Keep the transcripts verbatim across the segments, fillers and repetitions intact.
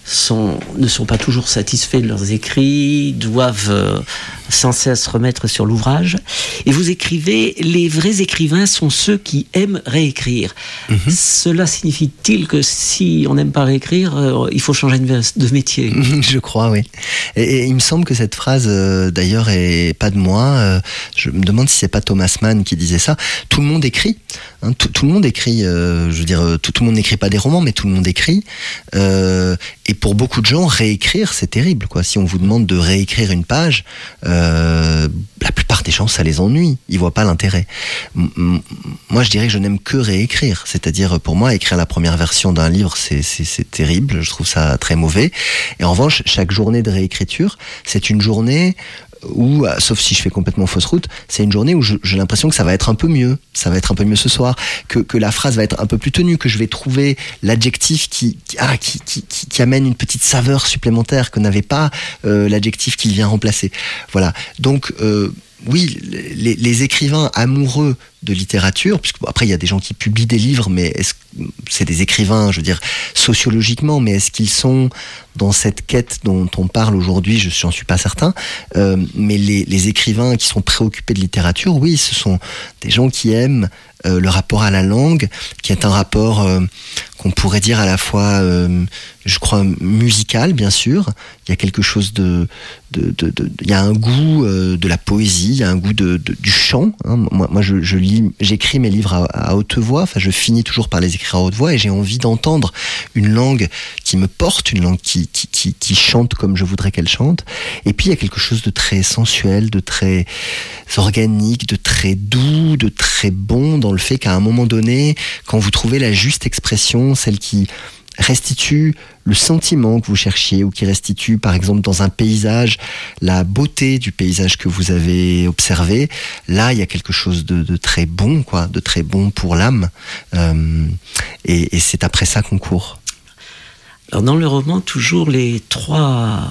sont, ne sont pas toujours satisfaits de leurs écrits, doivent euh, sans cesse remettre sur l'ouvrage. Et vous écrivez, les vrais écrivains sont ceux qui aiment réécrire. Mm-hmm. Cela signifie-t-il que si on n'aime pas réécrire, euh, il faut changer de, de métier? Je crois, oui. Et, et il me semble que cette phrase, euh, d'ailleurs, est pas de moi. Euh, je me demande si c'est pas Thomas Mann qui disait ça. Tout le monde écrit. Hein, tout, tout le monde écrit. Euh, je veux dire, tout, tout le monde n'écrit pas des romans, mais tout le monde écrit. Euh, et pour beaucoup de gens, réécrire, c'est terrible, quoi. Si on vous demande de réécrire une page, euh, la plupart des gens, ça les ennuie. Ils voient pas l'intérêt. M- moi, je dirais que je n'aime que réécrire. C'est-à-dire, pour moi, écrire la première version d'un livre, c'est, c'est, c'est terrible. Je trouve ça très mauvais. Et en revanche, chaque journée de réécriture, c'est une journée où, sauf si je fais complètement fausse route, c'est une journée où je, j'ai l'impression que ça va être un peu mieux, ça va être un peu mieux ce soir, que, que la phrase va être un peu plus tenue, que je vais trouver l'adjectif qui, qui, ah, qui, qui, qui, qui amène une petite saveur supplémentaire que n'avait pas euh, l'adjectif qui vient remplacer. Voilà. Donc, euh, oui, les, les écrivains amoureux de littérature, puisque bon, après il y a des gens qui publient des livres, mais est-ce que c'est des écrivains, je veux dire, sociologiquement, mais est-ce qu'ils sont dans cette quête dont on parle aujourd'hui? Je n'en suis pas certain. Euh, mais les, les écrivains qui sont préoccupés de littérature, oui, ce sont des gens qui aiment euh, le rapport à la langue, qui est un rapport euh, qu'on pourrait dire à la fois, euh, je crois, musical, bien sûr. Il y a quelque chose de, de, de, de il y a un goût euh, de la poésie, il y a un goût de, de du chant. Hein. Moi, moi, je, je lis, j'écris mes livres à, à haute voix. Enfin, je finis toujours par les écrire à haute voix, et j'ai envie d'entendre une langue qui me porte, une langue qui, qui, qui, qui chante comme je voudrais qu'elle chante. Et puis, il y a quelque chose de très sensuel, de très organique, de très doux, de très bon, dans le fait qu'à un moment donné, quand vous trouvez la juste expression, celle qui restitue le sentiment que vous cherchiez, ou qui restitue, par exemple, dans un paysage, la beauté du paysage que vous avez observé, là, il y a quelque chose de, de très bon, quoi, de très bon pour l'âme. Euh, et, et c'est après ça qu'on court. Alors, dans le roman, toujours les trois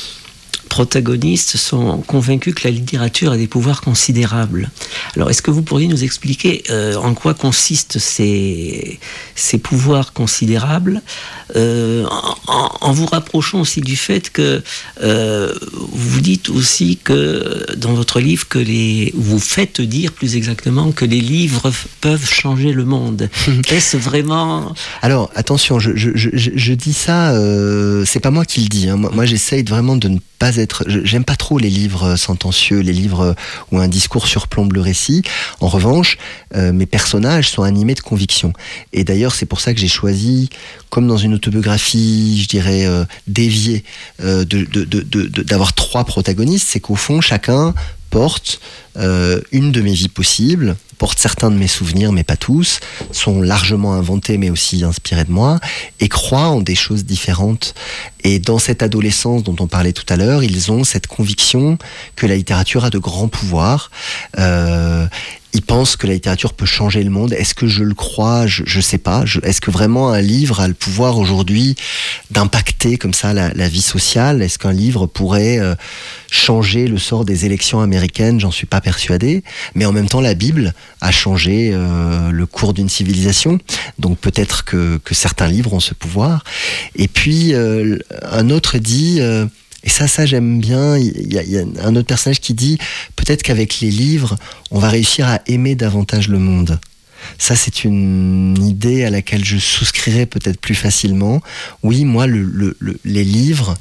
protagonistes sont convaincus que la littérature a des pouvoirs considérables. Alors, est-ce que vous pourriez nous expliquer euh, en quoi consistent ces, ces pouvoirs considérables, euh, en, en vous rapprochant aussi du fait que euh, vous dites aussi que dans votre livre, que les, vous faites dire plus exactement que les livres peuvent changer le monde. Est-ce vraiment... Alors, attention, je, je, je, je dis ça, euh, c'est pas moi qui le dis. Hein. Moi, moi, j'essaye vraiment de ne pas être... J'aime pas trop les livres sentencieux, les livres où un discours surplombe le récit. En revanche, euh, mes personnages sont animés de conviction. Et d'ailleurs, c'est pour ça que j'ai choisi, comme dans une autobiographie, je dirais, euh, déviée, euh, de, de, de, de, d'avoir trois protagonistes. C'est qu'au fond, chacun porte euh, une de mes vies possibles, porte certains de mes souvenirs, mais pas tous, sont largement inventés, mais aussi inspirés de moi, et croient en des choses différentes. Et dans cette adolescence dont on parlait tout à l'heure, ils ont cette conviction que la littérature a de grands pouvoirs. Euh, ils pensent que la littérature peut changer le monde. Est-ce que je le crois? Je, je sais pas. Je, est-ce que vraiment un livre a le pouvoir aujourd'hui d'impacter comme ça la, la vie sociale? Est-ce qu'un livre pourrait euh, changer le sort des élections américaines? J'en suis pas persuadé. Mais en même temps, la Bible a changé euh, le cours d'une civilisation. Donc peut-être que, que certains livres ont ce pouvoir. Et puis euh, un autre dit... Euh, Et ça, ça j'aime bien. Il y, a, il y a un autre personnage qui dit peut-être qu'avec les livres, on va réussir à aimer davantage le monde. Ça, c'est une idée à laquelle je souscrirais peut-être plus facilement. Oui, moi, le, le, le, les livres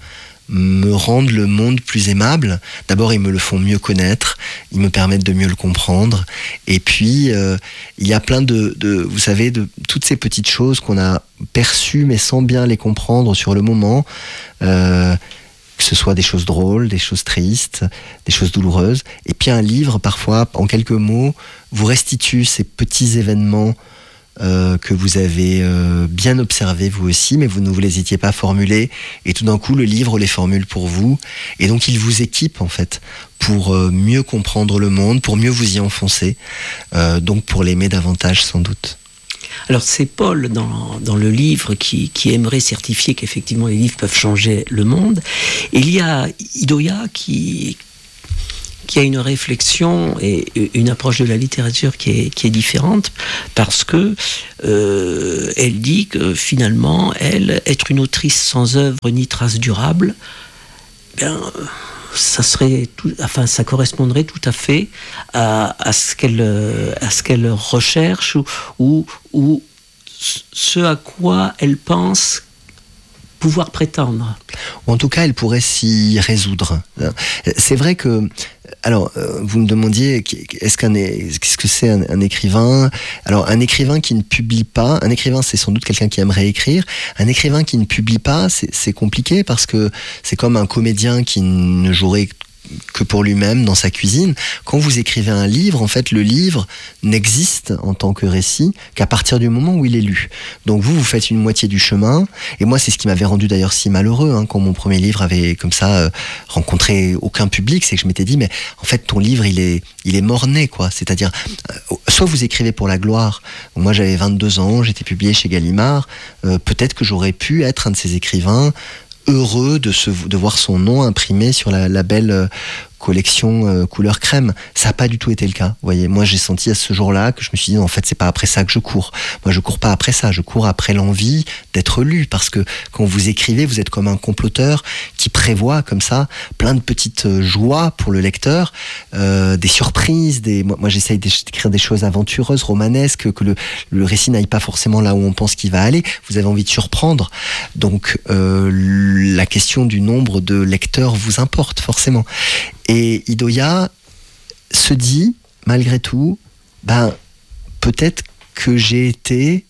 me rendent le monde plus aimable. D'abord, ils me le font mieux connaître, ils me permettent de mieux le comprendre. Et puis, euh, il y a plein de, de, vous savez, de toutes ces petites choses qu'on a perçues, mais sans bien les comprendre sur le moment. Euh, que ce soit des choses drôles, des choses tristes, des choses douloureuses. Et puis un livre, parfois, en quelques mots, vous restitue ces petits événements euh, que vous avez euh, bien observés vous aussi, mais vous ne vous les étiez pas formulés. Et tout d'un coup, le livre les formule pour vous. Et donc, il vous équipe, en fait, pour euh, mieux comprendre le monde, pour mieux vous y enfoncer. Euh, donc, pour l'aimer davantage, sans doute. Alors c'est Paul dans, dans le livre qui, qui aimerait certifier qu'effectivement les livres peuvent changer le monde. Et il y a Idoia qui, qu'il y a une réflexion et une approche de la littérature qui est, qui est différente, parce que euh, elle dit que finalement, elle, être une autrice sans œuvre ni trace durable, bien, ça serait tout, enfin, ça correspondrait tout à fait à, à ce qu'elle, à ce qu'elle recherche ou, ou, ou ce à quoi elle pense pouvoir prétendre. Ou en tout cas, elle pourrait s'y résoudre. C'est vrai que, alors, vous me demandiez, est-ce qu'un, qu'est-ce que c'est un, un écrivain ? Alors, un écrivain qui ne publie pas, un écrivain, c'est sans doute quelqu'un qui aimerait écrire. Un écrivain qui ne publie pas, c'est, c'est compliqué parce que c'est comme un comédien qui ne jouerait que pour lui-même dans sa cuisine. Quand vous écrivez un livre, en fait, le livre n'existe en tant que récit qu'à partir du moment où il est lu. Donc vous, vous faites une moitié du chemin. Et moi, c'est ce qui m'avait rendu d'ailleurs si malheureux, hein, quand mon premier livre avait comme ça euh, rencontré aucun public, c'est que je m'étais dit, mais en fait, ton livre, il est, il est mort-né, quoi. C'est-à-dire, euh, soit vous écrivez pour la gloire. Moi, j'avais vingt-deux ans, j'étais publié chez Gallimard. Euh, peut-être que j'aurais pu être un de ces écrivains heureux de, se, de voir son nom imprimé sur la, la belle euh, collection euh, couleur crème. Ça n'a pas du tout été le cas. Vous voyez, moi j'ai senti à ce jour-là que je me suis dit, en fait, c'est pas après ça que je cours. Moi, je cours pas après ça. Je cours après l'envie d'être lu, parce que quand vous écrivez, vous êtes comme un comploteur qui prévoit comme ça plein de petites joies pour le lecteur, euh, des surprises. Des... Moi, moi, j'essaye d'écrire des choses aventureuses, romanesques, que le, le récit n'aille pas forcément là où on pense qu'il va aller. Vous avez envie de surprendre. Donc, euh, la question du nombre de lecteurs vous importe forcément. Et Idoia se dit, malgré tout, ben, peut-être que j'ai été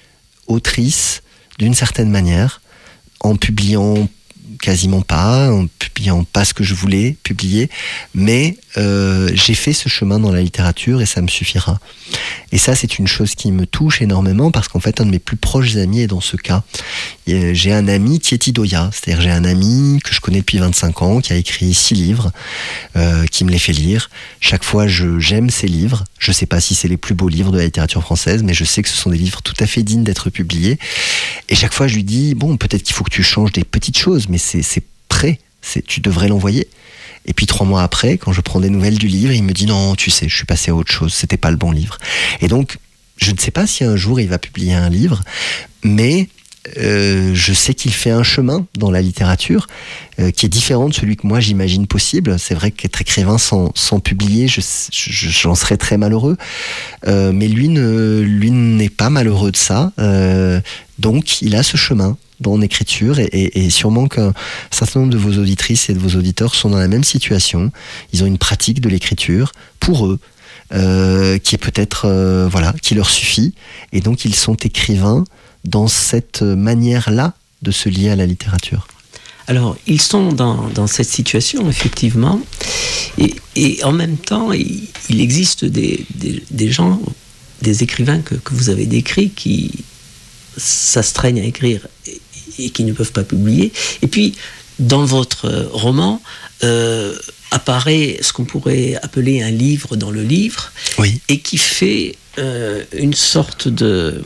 autrice d'une certaine manière, en publiant quasiment pas, en publiant pas ce que je voulais publier, mais euh, j'ai fait ce chemin dans la littérature et ça me suffira. Et ça, c'est une chose qui me touche énormément, parce qu'en fait, un de mes plus proches amis est dans ce cas. Et j'ai un ami, Tieti Doya, c'est-à-dire j'ai un ami que je connais depuis vingt-cinq ans, qui a écrit six livres, euh, qui me les fait lire. Chaque fois, je, j'aime ces livres. Je sais pas si c'est les plus beaux livres de la littérature française, mais je sais que ce sont des livres tout à fait dignes d'être publiés. Et chaque fois, je lui dis, bon, peut-être qu'il faut que tu changes des petites choses, mais c'est, c'est prêt, c'est, tu devrais l'envoyer. Et puis trois mois après, quand je prends des nouvelles du livre, il me dit non, tu sais, je suis passé à autre chose, c'était pas le bon livre. Et donc, je ne sais pas si un jour il va publier un livre, mais euh, je sais qu'il fait un chemin dans la littérature euh, qui est différent de celui que moi j'imagine possible. C'est vrai qu'être écrivain sans, sans publier, je, je, j'en serais très malheureux. Euh, mais lui, ne, lui n'est pas malheureux de ça. Euh, donc, il a ce chemin en écriture, et, et, et sûrement qu'un certain nombre de vos auditrices et de vos auditeurs sont dans la même situation. Ils ont une pratique de l'écriture pour eux, euh, qui est peut-être, euh, voilà, qui leur suffit, et donc ils sont écrivains dans cette manière-là de se lier à la littérature. Alors, ils sont dans, dans cette situation, effectivement, et, et en même temps, il, il existe des, des, des gens, des écrivains que, que vous avez décrits, qui s'astreignent à écrire et, et qui ne peuvent pas publier. Et puis, dans votre roman, euh, apparaît ce qu'on pourrait appeler un livre dans le livre, oui. Et qui fait euh, une sorte de,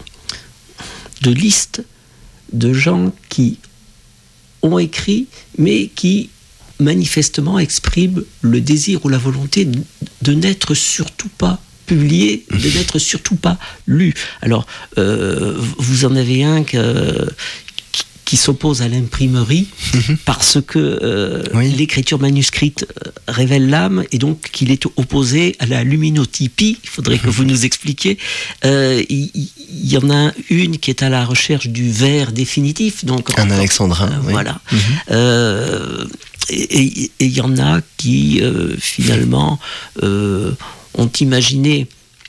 de liste de gens qui ont écrit, mais qui manifestement expriment le désir ou la volonté de n'être surtout pas publié, de n'être surtout pas lu. Alors, euh, vous en avez un que, qui, qui s'oppose à l'imprimerie mmh. parce que euh, oui. l'écriture manuscrite révèle l'âme, et donc qu'il est opposé à la luminotypie. Il faudrait que vous nous expliquiez. Euh, il, il y en a une qui est à la recherche du vers définitif. Donc, un en, alexandrin. Euh, oui. Voilà. Mmh. Euh, et il y en a qui, euh, finalement, euh, ont imaginé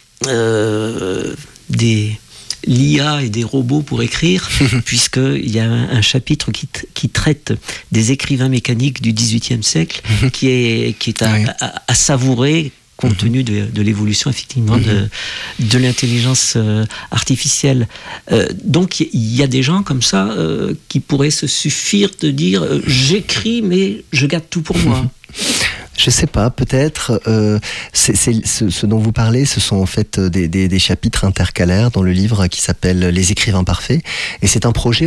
euh, des l'I A et des robots pour écrire, puisqu'il y a un, un chapitre qui, t- qui traite des écrivains mécaniques du dix-huitième siècle, qui est, qui est à, oui. à, à savourer, compte tenu de, de l'évolution, effectivement, de, de l'intelligence euh, artificielle. Euh, donc, il y, y a des gens comme ça euh, qui pourraient se suffire de dire euh, « j'écris, mais je garde tout pour moi ». Je sais pas, peut-être. Euh, c'est, c'est, ce, ce dont vous parlez, ce sont en fait des, des, des chapitres intercalaires dans le livre qui s'appelle Les écrivains parfaits. Et c'est un projet au,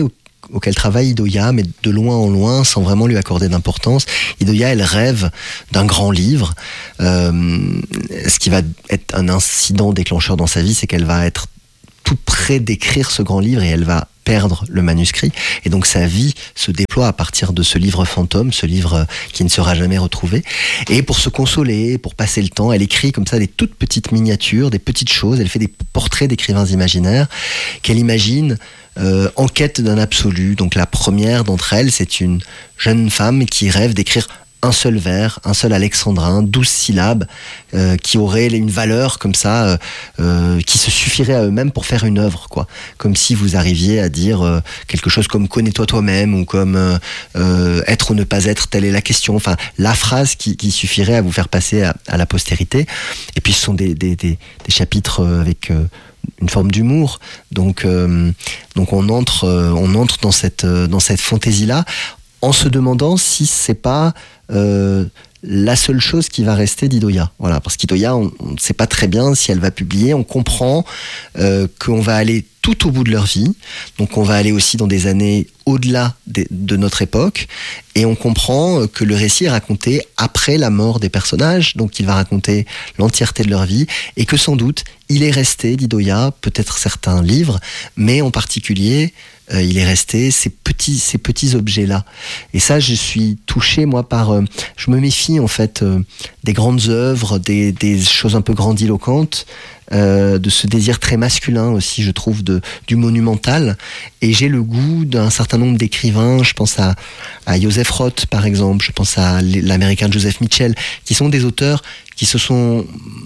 auquel travaille Idoia, mais de loin en loin, sans vraiment lui accorder d'importance. Idoia, elle rêve d'un grand livre. Euh, ce qui va être un incident déclencheur dans sa vie, c'est qu'elle va être tout près d'écrire ce grand livre et elle va perdre le manuscrit. Et donc sa vie se déploie à partir de ce livre fantôme, ce livre qui ne sera jamais retrouvé. Et pour se consoler, pour passer le temps, elle écrit comme ça des toutes petites miniatures, des petites choses. Elle fait des portraits d'écrivains imaginaires qu'elle imagine euh, en quête d'un absolu. Donc la première d'entre elles, c'est une jeune femme qui rêve d'écrire un seul vers, un seul alexandrin, douze syllabes, euh, qui auraient une valeur comme ça, euh, euh, qui se suffirait à eux-mêmes pour faire une œuvre, quoi. Comme si vous arriviez à dire euh, quelque chose comme « connais-toi toi-même » ou comme euh, euh, « être ou ne pas être, telle est la question ». Enfin, la phrase qui, qui suffirait à vous faire passer à, à la postérité. Et puis ce sont des, des, des, des chapitres avec... Euh, une forme d'humour, donc euh, donc on entre euh, on entre dans cette euh, dans cette fantaisie-là, en se demandant si c'est pas euh, la seule chose qui va rester d'Idoia. Voilà, parce qu'Idoia, on ne sait pas très bien si elle va publier. On comprend euh, qu'on va aller tout au bout de leur vie, donc on va aller aussi dans des années au-delà de, de notre époque, et on comprend que le récit est raconté après la mort des personnages, donc il va raconter l'entièreté de leur vie, et que sans doute, il est resté d'Idoia, peut-être certains livres, mais en particulier, euh, il est resté ces petits, ces petits objets-là. Et ça, je suis touché, moi, par... Euh, je me méfie, en fait, euh, des grandes œuvres, des, des choses un peu grandiloquentes, Euh, de ce désir très masculin aussi, je trouve, de, du monumental. Et j'ai le goût d'un certain nombre d'écrivains, je pense à, à Joseph Roth, par exemple, je pense à l'américain Joseph Mitchell, qui sont des auteurs qui se sont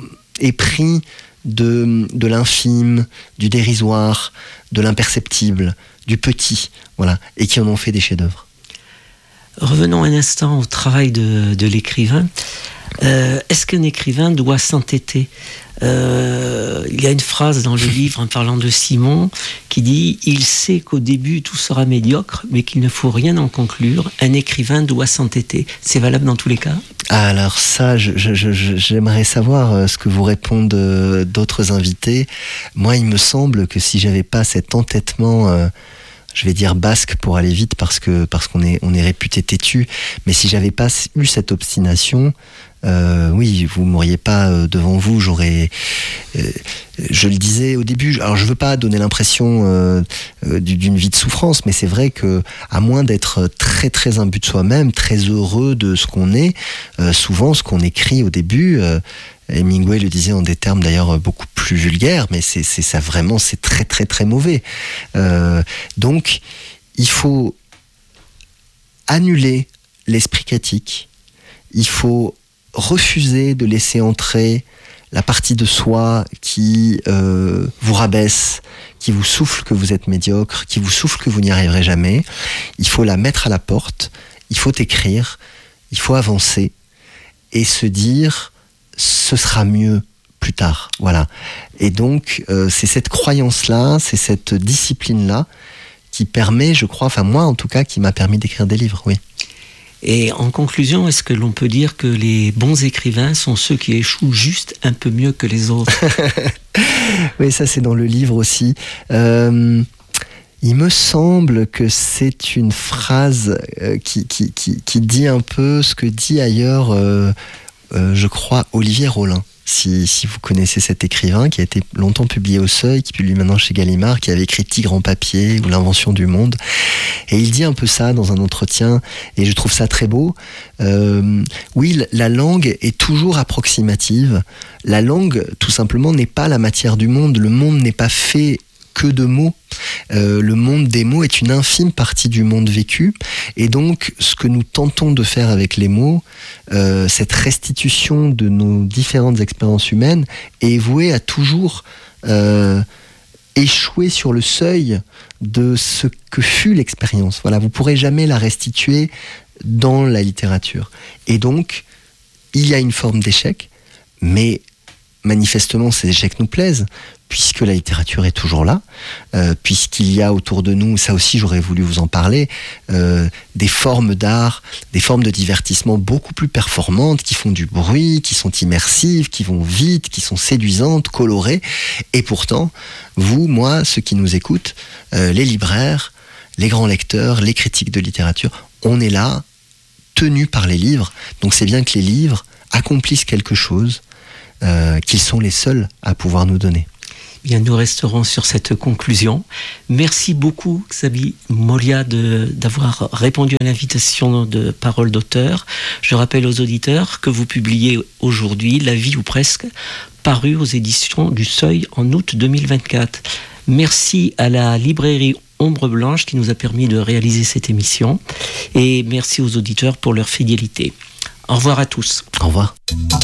épris de, de l'infime, du dérisoire, de l'imperceptible, du petit, voilà, et qui en ont fait des chefs-d'œuvre. Revenons un instant au travail de, de l'écrivain. Euh, est-ce qu'un écrivain doit s'entêter ? Euh, il y a une phrase dans le livre en parlant de Simon qui dit « Il sait qu'au début tout sera médiocre, mais qu'il ne faut rien en conclure. Un écrivain doit s'entêter. » C'est valable dans tous les cas ? Alors ça, je, je, je, j'aimerais savoir ce que vous répondent d'autres invités. Moi, il me semble que si j'avais pas cet entêtement... Euh, je vais dire basque pour aller vite parce que parce qu'on est on est réputé têtu, mais si j'avais pas eu cette obstination, euh, oui, vous m'auriez pas euh, devant vous, j'aurais euh, je le disais au début, alors je veux pas donner l'impression euh, euh, d'une vie de souffrance, mais c'est vrai que à moins d'être très très imbu de soi-même, très heureux de ce qu'on est, euh, souvent ce qu'on écrit au début, euh, Hemingway le disait en des termes d'ailleurs beaucoup plus vulgaires, mais c'est, c'est ça vraiment, c'est très très très mauvais. Euh, donc, il faut annuler l'esprit critique. Il faut refuser de laisser entrer la partie de soi qui euh, vous rabaisse, qui vous souffle que vous êtes médiocre, qui vous souffle que vous n'y arriverez jamais. Il faut la mettre à la porte. Il faut écrire. Il faut avancer et se dire ce sera mieux plus tard, voilà. Et donc euh, c'est cette croyance-là, c'est cette discipline-là qui permet, je crois, enfin moi en tout cas, qui m'a permis d'écrire des livres, oui. Et en conclusion, est-ce que l'on peut dire que les bons écrivains sont ceux qui échouent juste un peu mieux que les autres ? Oui, ça c'est dans le livre aussi. Euh, il me semble que c'est une phrase euh, qui, qui, qui, qui dit un peu ce que dit ailleurs... Euh, Euh, je crois, Olivier Rollin, si, si vous connaissez cet écrivain qui a été longtemps publié au Seuil, qui publie maintenant chez Gallimard, qui avait écrit Tigre en papier ou L'invention du monde. Et il dit un peu ça dans un entretien, et je trouve ça très beau. Euh, oui, la langue est toujours approximative. La langue, tout simplement, n'est pas la matière du monde. Le monde n'est pas fait que de mots. Euh, le monde des mots est une infime partie du monde vécu, et donc ce que nous tentons de faire avec les mots, euh, cette restitution de nos différentes expériences humaines, est vouée à toujours euh, échouer sur le seuil de ce que fut l'expérience. Voilà, vous pourrez jamais la restituer dans la littérature. Et donc, il y a une forme d'échec, mais manifestement ces échecs nous plaisent, puisque la littérature est toujours là, euh, puisqu'il y a autour de nous, ça aussi j'aurais voulu vous en parler, euh, des formes d'art, des formes de divertissement beaucoup plus performantes, qui font du bruit, qui sont immersives, qui vont vite, qui sont séduisantes, colorées, et pourtant, vous, moi, ceux qui nous écoutent, euh, les libraires, les grands lecteurs, les critiques de littérature, on est là, tenus par les livres. Donc c'est bien que les livres accomplissent quelque chose euh, qu'ils sont les seuls à pouvoir nous donner. Bien, nous resterons sur cette conclusion. Merci beaucoup, Xabi Molia, de, d'avoir répondu à l'invitation de Parole d'auteur. Je rappelle aux auditeurs que vous publiez aujourd'hui La vie ou presque, paru aux éditions du Seuil en août deux mille vingt-quatre. Merci à la librairie Ombre Blanche qui nous a permis de réaliser cette émission. Et merci aux auditeurs pour leur fidélité. Au revoir à tous. Au revoir.